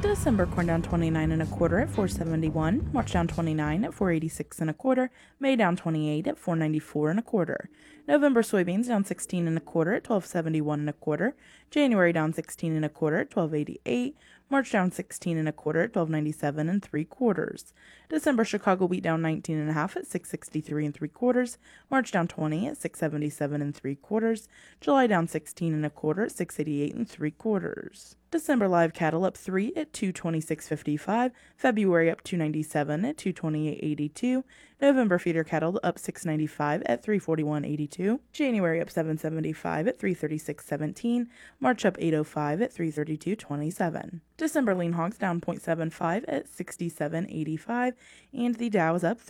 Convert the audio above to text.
December corn down 29 and a quarter at 471, March down 29 at 486 and a quarter, May down 28 at 494 and a quarter. November soybeans down 16 and a quarter at 1271 and a quarter, January down 16 and a quarter at 1288, March down 16 and a quarter at 1297 and 3/4. December Chicago wheat down 19 and a half at 663 and 3/4, March down 20 at 677 and 3/4, July down 16 and a quarter at 688 and 3/4. December live cattle up 3 at 226.55, February up 297 at 228.82, November feeder cattle up 695 at 341.82, January up 775 at 336.17, March up 805 at 332.27. December lean hogs down 0.75 at 67.85, and the Dow is up